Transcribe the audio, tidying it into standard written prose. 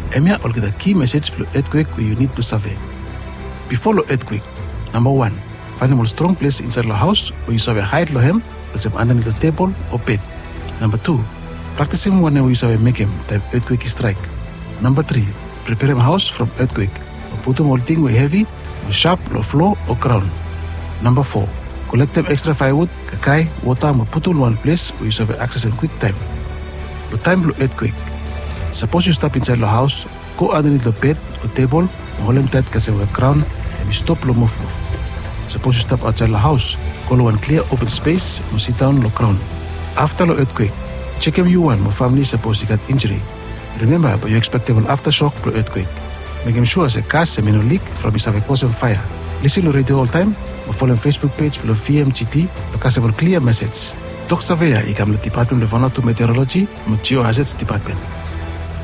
Emia will get a key message to earthquake where you need to survey. Before the earthquake, number 1, find a more strong place inside the house where you survey hide lohem, let's say underneath the table or bed. Number 2, practice him whenever you survey make him type earthquake strike. Number 3, prepare him house from earthquake. Put him all thing way heavy, or sharp, or floor, or crown. Number 4, collect them extra firewood, kakai, water, and put in one place where you survey access in quick time. The time of earthquake. Suppose you step inside the house, go underneath the bed or table, and hold him tight because they will crown, and you stop lo move. Suppose you step outside the house, go to one clear open space, and sit down lo crown. After the earthquake, check if you want, or family suppose you got injury. Remember, but you expect an aftershock for earthquake. Make him sure as a gas and no leak from his cause of fire. Listen to radio all time, or follow Facebook page below VMGT, because they will clear message. Talk Surveyor, I come to the Department of Meteorology, Geohazards Department.